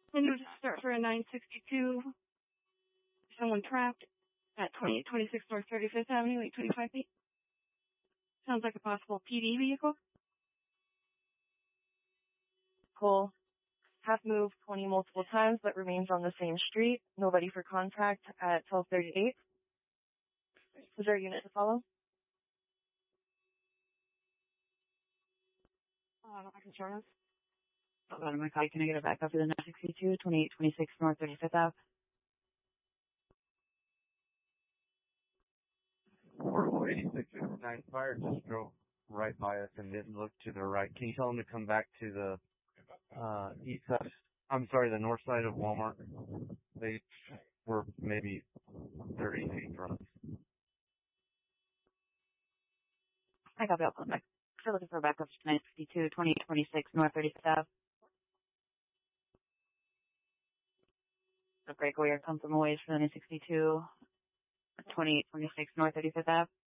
And it was a start for a 962. Someone trapped at 2826 North 35th Avenue, 825 feet. Sounds like a possible PD vehicle. Cool. Have moved 20 multiple times, but remains on the same street. Nobody for contact at 1238. Is there a unit to follow? I can start us. Got my car. Can I get it back up to the 962, 2826 North 35th Ave? Orbital 8669 Fire just drove right by us and didn't look to the right. Can you tell them to come back to the east side? I'm sorry, the north side of Walmart. They were maybe 30 feet from us. I got it. Back. Still looking for a backup to 962, 2826 North 35th Ave. The breakaway comes from a ways for the 962, 2826 North 35th Ave.